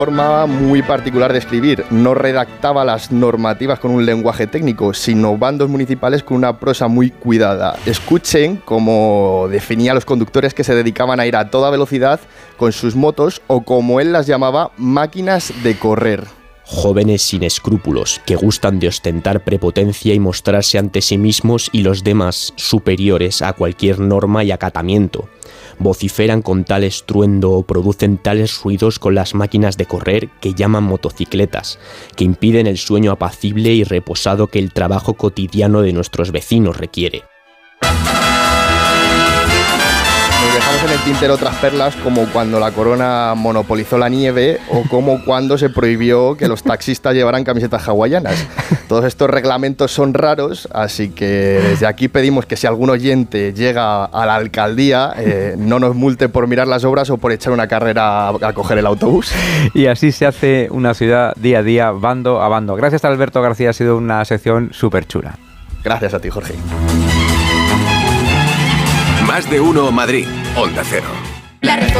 Forma muy particular de escribir. No redactaba las normativas con un lenguaje técnico, sino bandos municipales con una prosa muy cuidada. Escuchen cómo definía a los conductores que se dedicaban a ir a toda velocidad con sus motos, o como él las llamaba, máquinas de correr. Jóvenes sin escrúpulos, que gustan de ostentar prepotencia y mostrarse ante sí mismos y los demás superiores a cualquier norma y acatamiento. Vociferan con tal estruendo o producen tales ruidos con las máquinas de correr que llaman motocicletas, que impiden el sueño apacible y reposado que el trabajo cotidiano de nuestros vecinos requiere. Nos dejamos en el tintero otras perlas, como cuando la Corona monopolizó la nieve, o como cuando se prohibió que los taxistas llevaran camisetas hawaianas. Todos estos reglamentos son raros, así que desde aquí pedimos que si algún oyente llega a la alcaldía, no nos multe por mirar las obras o por echar una carrera a coger el autobús. Y así se hace una ciudad día a día, bando a bando. Gracias a Alberto García, ha sido una sección súper chula. Gracias a ti, Jorge. Más de uno Madrid, Onda Cero.